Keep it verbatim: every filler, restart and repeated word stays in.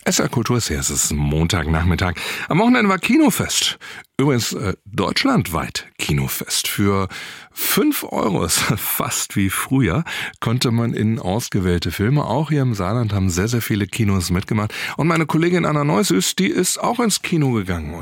S R Kultur ist hier, es ist Montagnachmittag. Am Wochenende war Kinofest. Übrigens äh, deutschlandweit Kinofest. Für fünf Euro, ist fast wie früher, konnte man in ausgewählte Filme, auch hier im Saarland haben sehr, sehr viele Kinos mitgemacht. Und meine Kollegin Anna Neusüß, die ist auch ins Kino gegangen.